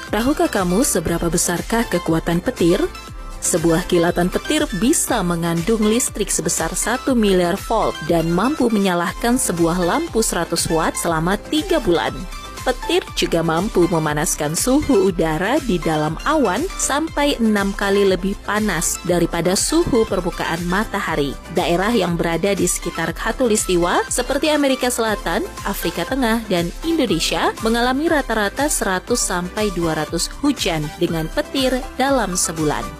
Tahukah kamu seberapa besarkah kekuatan petir? Sebuah kilatan petir bisa mengandung listrik sebesar 1 miliar volt dan mampu menyalakan sebuah lampu 100 watt selama 3 bulan. Petir juga mampu memanaskan suhu udara di dalam awan sampai 6 kali lebih panas daripada suhu permukaan matahari. Daerah yang berada di sekitar Khatulistiwa seperti Amerika Selatan, Afrika Tengah, dan Indonesia mengalami rata-rata 100 sampai 200 hujan dengan petir dalam sebulan.